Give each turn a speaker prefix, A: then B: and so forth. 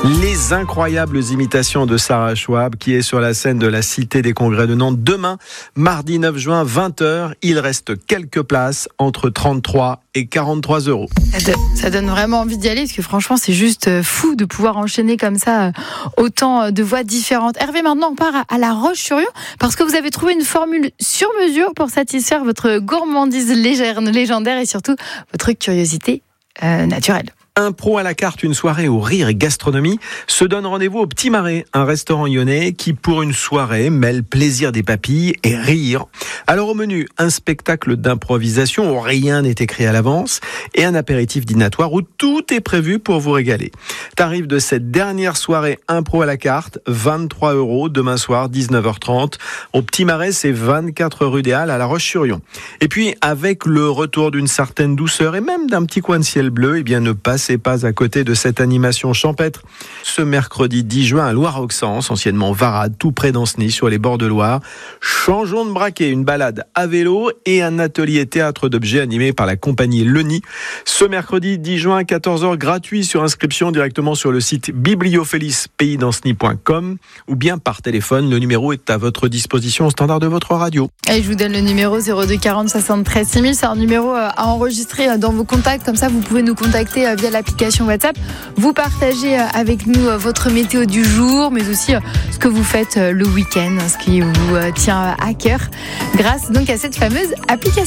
A: Les incroyables imitations de Sarah Schwab qui est sur la scène de la Cité des Congrès de Nantes demain, mardi 9 juin, 20h. Il reste quelques places entre 33 et 43 euros.
B: Ça donne vraiment envie d'y aller parce que franchement, c'est juste fou de pouvoir enchaîner comme ça autant de voix différentes. Hervé, maintenant, on part à La Roche-sur-Yon parce que vous avez trouvé une formule sur mesure pour satisfaire votre gourmandise légendaire et surtout votre curiosité naturelle.
A: Impro à la carte, une soirée au rire et gastronomie se donne rendez-vous au Petit Marais, un restaurant lyonnais qui, pour une soirée, mêle plaisir des papilles et rire. Alors au menu, un spectacle d'improvisation où rien n'est écrit à l'avance et un apéritif dînatoire où tout est prévu pour vous régaler. Tarif de cette dernière soirée impro à la carte, 23 € demain soir, 19h30. Au Petit Marais, c'est 24 rue des Halles à La Roche-sur-Yon. Et puis, avec le retour d'une certaine douceur et même d'un petit coin de ciel bleu, eh bien, ne passez pas à côté de cette animation champêtre. Ce mercredi 10 juin à Loire-Auxence, anciennement Varade, tout près d'Ancenis, sur les bords de Loire. Changeons de braquet, une balade à vélo et un atelier théâtre d'objets animé par la compagnie Le Nid. Ce mercredi 10 juin à 14h, gratuit sur inscription directement sur le site bibliophélis-pays-danceny.com ou bien par téléphone. Le numéro est à votre disposition au standard de votre radio.
B: Et je vous donne le numéro 02 40 73 6000. C'est un numéro à enregistrer dans vos contacts. Comme ça, vous pouvez nous contacter via l'application WhatsApp. Vous partagez avec nous votre météo du jour, mais aussi ce que vous faites le week-end, ce qui vous tient à cœur, grâce donc à cette fameuse application.